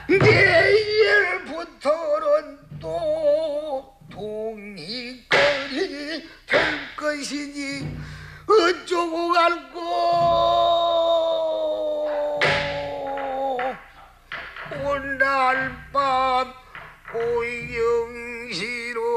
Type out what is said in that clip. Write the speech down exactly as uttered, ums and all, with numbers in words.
내일부터는 또 동이거리 될 것이니 어쩌고 갈꼬. 오늘 밤 오영시로